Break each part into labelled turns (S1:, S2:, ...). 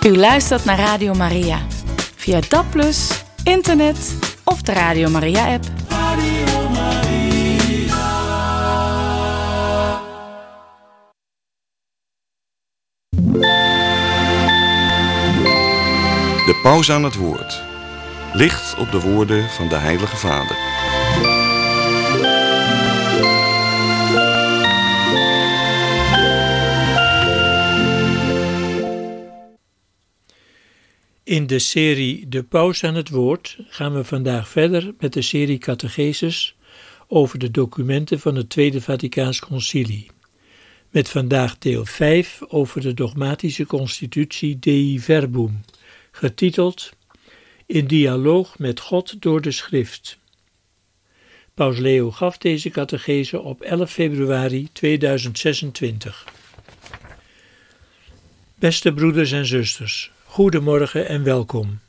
S1: U luistert naar Radio Maria. Via DAB+, internet of de Radio Maria-app.
S2: Radio Maria.
S3: De paus aan het woord. Licht op de woorden van de Heilige Vader.
S4: In de serie De Paus aan het Woord gaan we vandaag verder met de serie Catecheses over de documenten van het Tweede Vaticaans Concilie. Met vandaag deel 5 over de dogmatische constitutie Dei Verbum, getiteld In dialoog met God door de Schrift. Paus Leo gaf deze catechese op 11 februari 2026. Beste broeders en zusters, goedemorgen en welkom.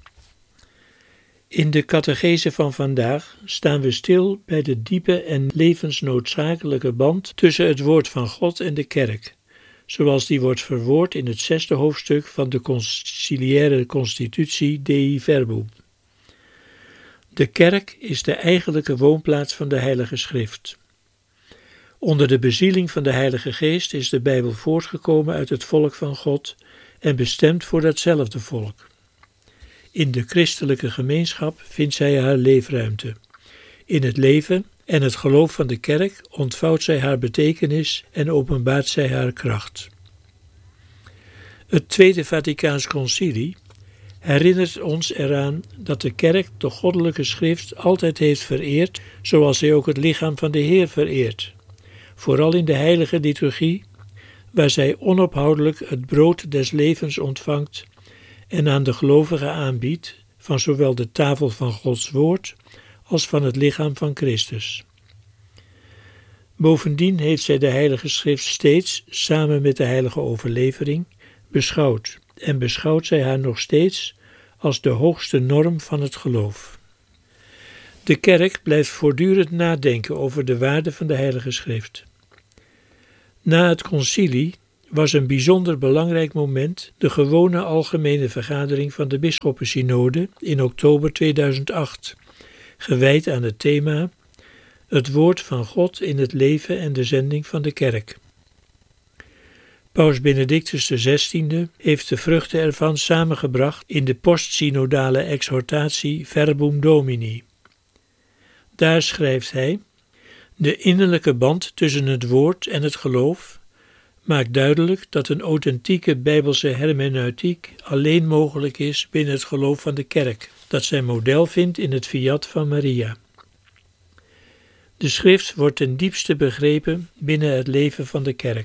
S4: In de catechese van vandaag staan we stil bij de diepe en levensnoodzakelijke band tussen het woord van God en de kerk, zoals die wordt verwoord in het 6e hoofdstuk van de conciliaire constitutie Dei Verbum. De kerk is de eigenlijke woonplaats van de Heilige Schrift. Onder de bezieling van de Heilige Geest is de Bijbel voortgekomen uit het volk van God en bestemd voor datzelfde volk. In de christelijke gemeenschap vindt zij haar leefruimte. In het leven en het geloof van de kerk ontvouwt zij haar betekenis en openbaart zij haar kracht. Het Tweede Vaticaans Concilie herinnert ons eraan dat de kerk de goddelijke schrift altijd heeft vereerd, zoals zij ook het lichaam van de Heer vereert, vooral in de heilige liturgie, waar zij onophoudelijk het brood des levens ontvangt en aan de gelovigen aanbiedt van zowel de tafel van Gods woord als van het lichaam van Christus. Bovendien heeft zij de Heilige Schrift steeds, samen met de heilige overlevering, beschouwd en beschouwt zij haar nog steeds als de hoogste norm van het geloof. De kerk blijft voortdurend nadenken over de waarde van de Heilige Schrift. Na het concilie was een bijzonder belangrijk moment de gewone algemene vergadering van de bisschoppensynode in oktober 2008, gewijd aan het thema Het woord van God in het leven en de zending van de kerk. Paus Benedictus XVI heeft de vruchten ervan samengebracht in de postsynodale exhortatie Verbum Domini. Daar schrijft hij: De innerlijke band tussen het woord en het geloof maakt duidelijk dat een authentieke Bijbelse hermeneutiek alleen mogelijk is binnen het geloof van de kerk, dat zijn model vindt in het fiat van Maria. De schrift wordt ten diepste begrepen binnen het leven van de kerk.